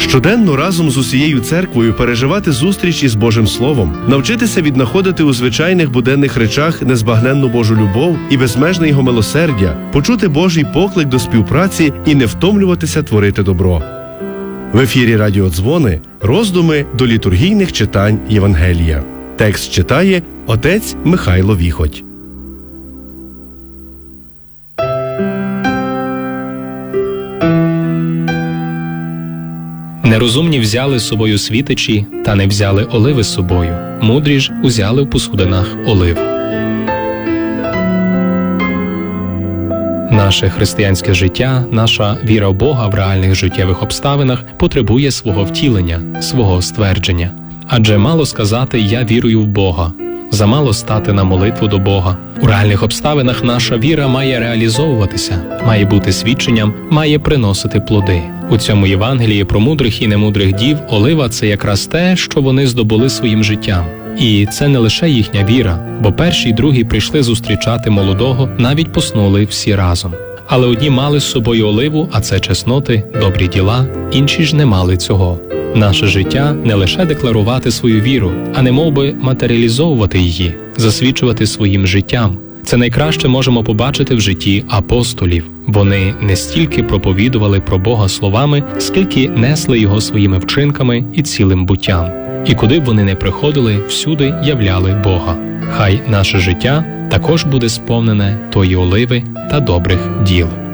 Щоденно разом з усією церквою переживати зустріч із Божим Словом, навчитися віднаходити у звичайних буденних речах незбагненну Божу любов і безмежне Його милосердя, почути Божий поклик до співпраці і не втомлюватися творити добро. В ефірі Радіодзвони роздуми до літургійних читань Євангелія. Текст читає отець Михайло Віхоть. Нерозумні взяли з собою світичі, та не взяли оливи з собою. Мудрі ж узяли в посудинах оливу. Наше християнське життя, наша віра в Бога в реальних життєвих обставинах потребує свого втілення, свого ствердження. Адже мало сказати «я вірую в Бога», замало стати на молитву до Бога. У реальних обставинах наша віра має реалізовуватися, має бути свідченням, має приносити плоди. У цьому Євангелії про мудрих і немудрих дів олива – це якраз те, що вони здобули своїм життям. І це не лише їхня віра, бо перші й другі прийшли зустрічати молодого, навіть поснули всі разом. Але одні мали з собою оливу, а це чесноти, добрі діла, інші ж не мали цього. Наше життя – не лише декларувати свою віру, а немовби матеріалізовувати її, засвідчувати своїм життям. Це найкраще можемо побачити в житті апостолів. Вони не стільки проповідували про Бога словами, скільки несли Його своїми вчинками і цілим буттям. І куди б вони не приходили, всюди являли Бога. Хай наше життя також буде сповнене тої оливи та добрих діл.